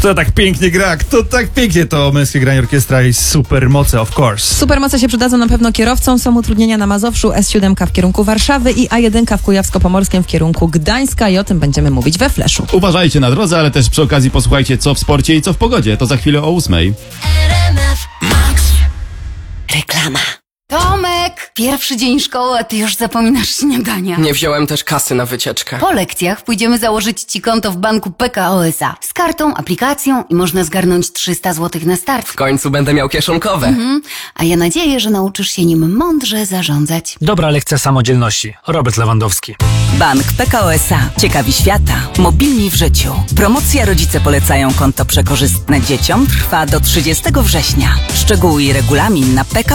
Kto tak pięknie gra? Kto tak pięknie? To Męskie Granie Orkiestra i Supermoce, of course. Supermoce się przydadzą na pewno kierowcom. Są utrudnienia na Mazowszu, S7 w kierunku Warszawy i A1 w Kujawsko-Pomorskim w kierunku Gdańska i o tym będziemy mówić we Fleszu. Uważajcie na drodze, ale też przy okazji posłuchajcie, co w sporcie i co w pogodzie. To za chwilę o 8:00. Reklama. Tomek! Pierwszy dzień szkoły, a ty już zapominasz śniadania. Nie wziąłem też kasy na wycieczkę. Po lekcjach pójdziemy założyć ci konto w banku PKO SA. Z kartą, aplikacją i można zgarnąć 300 zł na start. W końcu będę miał kieszonkowe. A ja nadzieję, że nauczysz się nim mądrze zarządzać. Dobra lekcja samodzielności. Robert Lewandowski. Bank PKO SA. Ciekawi świata. Mobilni w życiu. Promocja Rodzice polecają konto przekorzystne dzieciom trwa do 30 września. Szczegóły i regulamin na PKO.